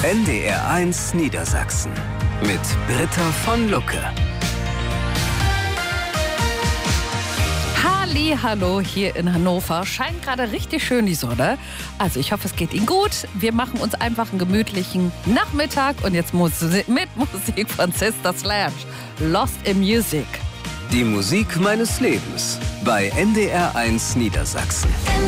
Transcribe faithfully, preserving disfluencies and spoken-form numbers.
N D R eins Niedersachsen mit Britta von Lucke. Hallo, hier in Hannover. Scheint gerade richtig schön die Sonne. Also ich hoffe, es geht Ihnen gut. Wir machen uns einfach einen gemütlichen Nachmittag. Und jetzt Musik, mit Musik von Sister Sledge. Lost in Music. Die Musik meines Lebens bei N D R eins Niedersachsen.